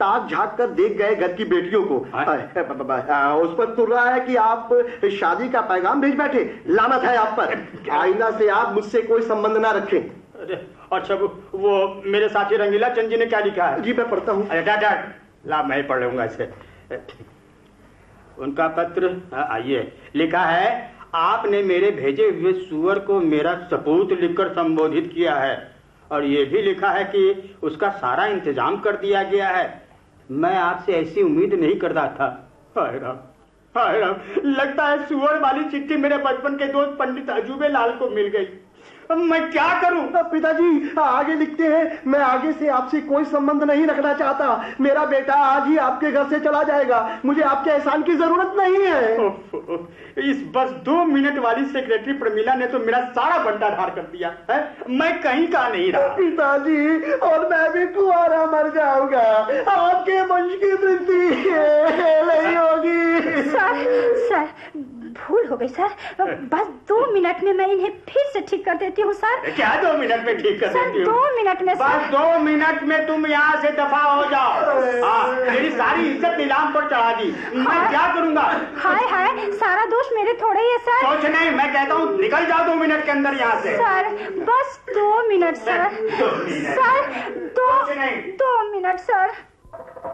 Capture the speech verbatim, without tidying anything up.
ताक झाँक कर देख गए घर की बेटियों को। उस पर तुल रहा है कि आप शादी का पैगाम भेज बैठे। लानत है आप पर। आईना से आप मुझसे कोई संबंध ना रखें। अच्छा, वो मेरे साथी रंगीला चंद जी ने क्या लिखा है? जी मैं पढ़ता हूँ। ला मैं पढ़ लूंगा इसे। उनका पत्र आइए। लिखा है, आपने मेरे भेजे हुए सुअर को मेरा सपूत लिखकर संबोधित किया है और ये भी लिखा है कि उसका सारा इंतजाम कर दिया गया है। मैं आपसे ऐसी उम्मीद नहीं करता था। हाय राम, हाय राम, लगता है सुअर वाली चिट्ठी मेरे बचपन के दोस्त पंडित अजूबे लाल को मिल गई। मैं क्या करूं? पिताजी आगे लिखते हैं, मैं आगे से आपसे कोई संबंध नहीं रखना चाहता। मेरा बेटा आज ही आपके घर से चला जाएगा। मुझे आपके एहसान की जरूरत नहीं है। इस बस दो मिनट वाली सेक्रेटरी प्रमिला ने तो मेरा सारा बंटाधार कर दिया है। मैं कहीं का नहीं रहा। पिताजी, और मैं भी कुंवारा मर जाऊंगा। आपके वंश की वृद्धि नहीं होगी। सर, सर भूल हो गई सर। बस दो मिनट में मैं इन्हें फिर से ठीक कर देती हूँ सर। क्या दो मिनट में ठीक कर देती हूँ? दो मिनट में सर। बस दो मिनट में तुम यहाँ से दफा हो जाओ। हाँ, मेरी सारी इज्जत नीलाम पर चढ़ा दी। मैं क्या करूँगा? हाय हाय, सारा दोष मेरे थोड़े ही है सर। कुछ नहीं, मैं कहता हूँ निकल जाओ दो मिनट के अंदर यहाँ से। सर बस दो मिनट सर। सर दो दो मिनट सर।